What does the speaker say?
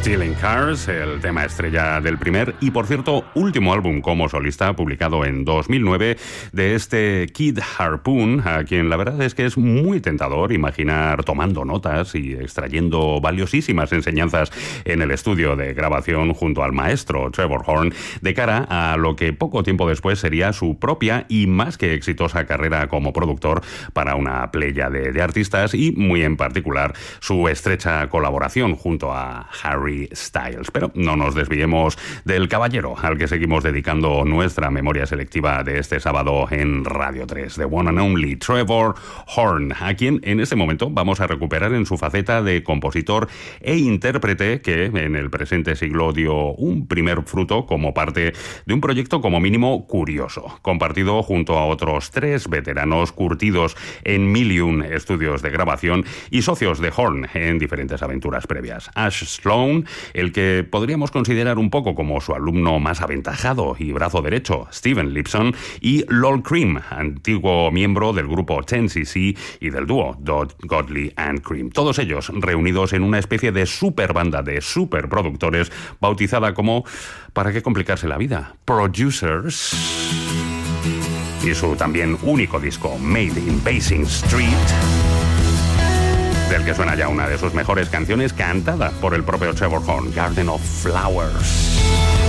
Stealing Cars, el tema estrella del primer y, por cierto, último álbum como solista, publicado en 2009, de este Kid Harpoon, a quien la verdad es que es muy tentador imaginar tomando notas y extrayendo valiosísimas enseñanzas en el estudio de grabación junto al maestro Trevor Horn, de cara a lo que poco tiempo después sería su propia y más que exitosa carrera como productor para una playa de artistas y, muy en particular, su estrecha colaboración junto a Harry Styles. Pero no nos desviemos del caballero al que seguimos dedicando nuestra memoria selectiva de este sábado en Radio 3, The One and Only Trevor Horn, a quien en este momento vamos a recuperar en su faceta de compositor e intérprete que en el presente siglo dio un primer fruto como parte de un proyecto como mínimo curioso, compartido junto a otros 3 veteranos curtidos en 1001 estudios de grabación y socios de Horn en diferentes aventuras previas. Ash Sloan, el que podríamos considerar un poco como su alumno más aventajado y brazo derecho, Steven Lipson, y Lol Cream, antiguo miembro del grupo 10cc y del dúo Dodd, Godley and Cream. Todos ellos reunidos en una especie de super banda de superproductores bautizada como, ¿para qué complicarse la vida?, Producers. Y su también único disco, Made in Basing Street, del que suena ya una de sus mejores canciones cantada por el propio Trevor Horn, Garden of Flowers.